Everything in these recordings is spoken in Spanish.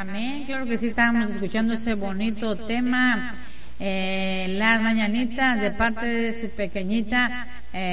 Amén, claro que sí, estábamos escuchando ese bonito tema, las mañanitas de parte de su pequeñita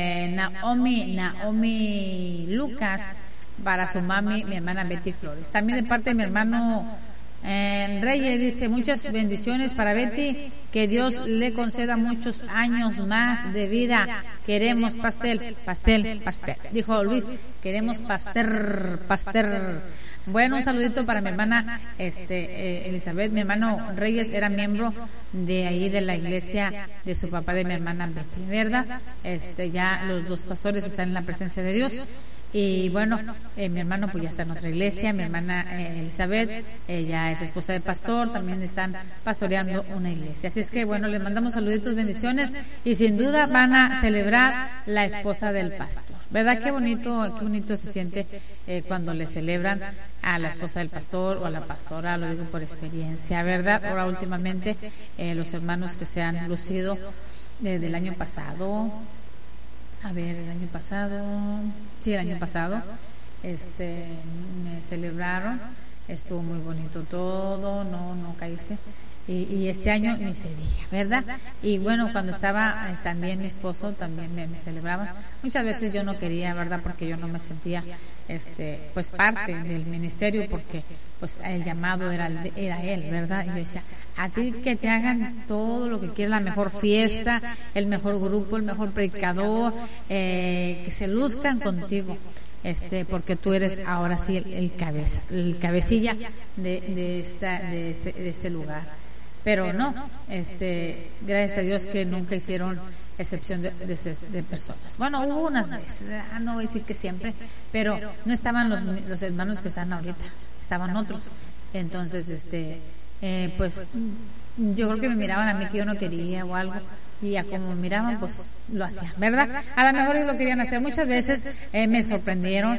Naomi Lucas, para su mami, mi hermana Betty Flores. También de parte de mi hermano Reyes, dice: muchas bendiciones para Betty, que Dios le conceda muchos años más de vida. Queremos pastel, dijo Luis, queremos pastel. Bueno, un saludito para mi hermana Elizabeth. Mi hermano Reyes era miembro de ahí de la iglesia de su papá, de mi hermana Betty, ¿verdad? Ya los dos pastores están en la presencia de Dios. Y bueno, mi hermano pues ya está en otra iglesia. Mi hermana Elizabeth, ella es esposa de pastor, también están pastoreando una iglesia. Así es que bueno, les mandamos saluditos, bendiciones, y sin duda van a celebrar la esposa del pastor, ¿verdad? Qué bonito se siente cuando le celebran a la esposa del pastor o a la pastora, lo digo por experiencia, ¿verdad? Ahora últimamente los hermanos que se han lucido desde el año pasado, el año pasado, me celebraron, estuvo muy bonito todo, no caíse, y este año ni se diga, ¿verdad? Y bueno, cuando estaba también mi esposo, también me celebraban. Muchas veces yo no quería, ¿verdad? Porque yo no me sentía, pues parte del ministerio, porque pues el llamado era él, ¿verdad? Y yo decía, a ti que te hagan todo lo que quieras, la mejor fiesta, el mejor grupo, el mejor predicador, que se luzcan contigo, porque tú eres ahora sí el cabecilla de este lugar. Pero no, gracias a Dios que nunca hicieron excepción de personas. Bueno, hubo unas veces, no voy a decir que siempre, pero no estaban los hermanos que están ahorita, estaban otros. Entonces, pues yo creo que me miraban a mí que yo no quería o algo, y ya como me miraban, pues lo hacían, ¿verdad? A lo mejor ellos lo querían hacer. Muchas veces me sorprendieron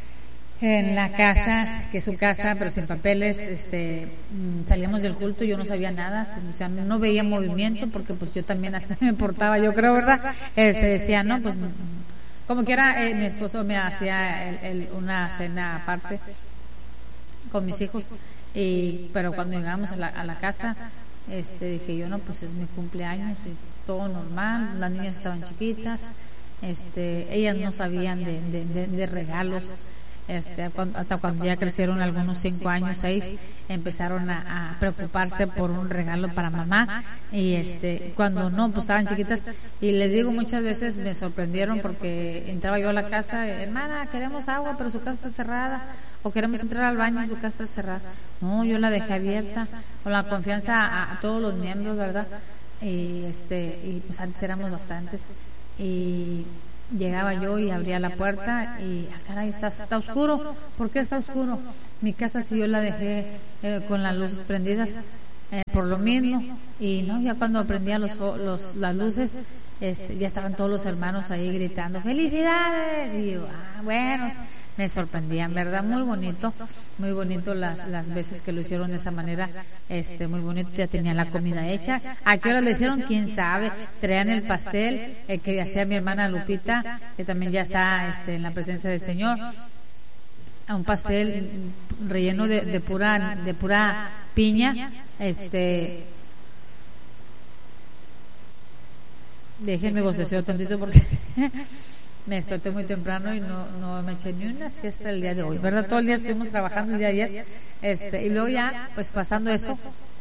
en la casa, que es su casa, pero sin papeles. Salíamos del culto, yo no sabía nada, o sea, no veía movimiento, porque pues yo también así me portaba, yo creo, ¿verdad? Decía, no, pues como quiera, mi esposo me hacía una cena aparte con mis hijos, pero cuando llegamos a la casa, dije yo, no, pues es mi cumpleaños y todo normal, las niñas estaban chiquitas, ellas no sabían de regalos. Hasta cuando ya crecieron algunos 5 años, 6, empezaron a preocuparse por un regalo para mamá, y cuando no, pues estaban chiquitas, y les digo, muchas veces me sorprendieron porque entraba yo a la casa, hermana, queremos agua, pero su casa está cerrada, o queremos entrar al baño y su casa está cerrada. No, yo la dejé abierta, con la confianza a todos los miembros, ¿verdad? Y pues antes éramos bastantes, y llegaba yo y abría la puerta y, caray, está oscuro. ¿Por qué está oscuro? Mi casa, si yo la dejé con las luces prendidas, por lo mismo. Y no, ya cuando prendía las luces, ya estaban todos los hermanos ahí gritando ¡felicidades! Y yo, bueno, me sorprendían, ¿verdad? Muy bonito las veces que lo hicieron de esa manera, muy bonito. Ya tenían la comida hecha. ¿A qué hora le hicieron? ¿Quién sabe? Traían el pastel que hacía mi hermana Lupita, que también ya está en la presencia del Señor. Un pastel relleno de pura piña. Déjenme bostezar tantito porque me desperté muy temprano y no me eché ni una siesta el día de hoy, ¿verdad? Todo el día estuvimos trabajando el día de ayer, y luego ya, pues pasando eso,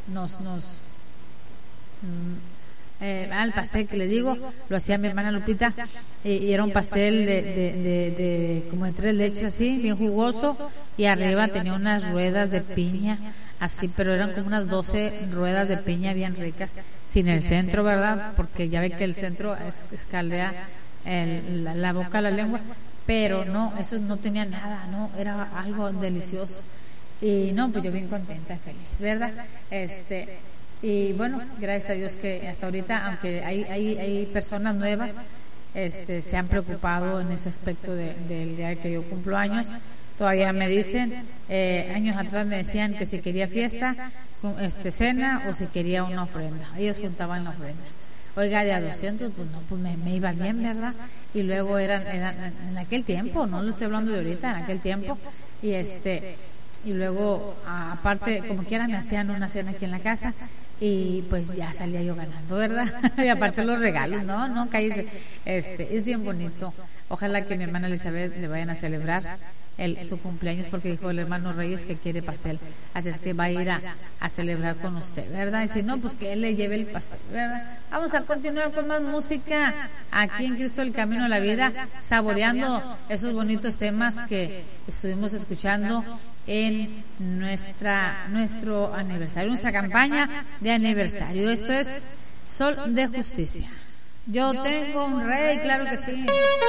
el pastel que le digo, lo hacía mi hermana Lupita, y era un pastel de como de 3 leches así, bien jugoso, y arriba tenía unas ruedas de piña, así, pero eran como unas 12 ruedas de piña bien ricas, sin el centro, ¿verdad? Porque ya ve que el centro escaldea la boca, la lengua, pero no, eso no tenía nada, no, era algo delicioso. Y no, pues yo bien contenta, feliz, ¿verdad? Y bueno, gracias a Dios que hasta ahorita, aunque hay personas nuevas, se han preocupado en ese aspecto del día que yo cumplo años. Todavía me dicen, años atrás me decían que si quería fiesta, cena, o si quería una ofrenda. Ellos juntaban la ofrenda. Oiga, de a 200, pues no, pues me iba bien, ¿verdad? Y luego eran en aquel tiempo, no lo estoy hablando de ahorita, en aquel tiempo, y y luego aparte como quiera me hacían una cena aquí en la casa y pues ya salía yo ganando, ¿verdad? Y aparte los regalos, no, cállese, es bien bonito. Ojalá que mi hermana Elizabeth le vayan a celebrar su cumpleaños, porque dijo el hermano Reyes que quiere pastel, así es que va a ir a celebrar con usted, ¿verdad? Y si no, pues que él le lleve el pastel, ¿verdad? Vamos a continuar con más música aquí en Cristo el Camino a la Vida, saboreando esos bonitos temas que estuvimos escuchando en nuestro aniversario, nuestra campaña de aniversario. Esto es Sol de Justicia. Yo tengo un rey, claro que sí.